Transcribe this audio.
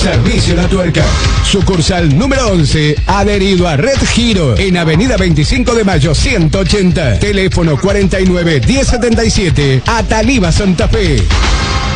Servicio La Tuerca. Sucursal número 11, adherido a Red Giro, en Avenida 25 de Mayo 180. Teléfono 49 1077, Ataliba, Santa Fe.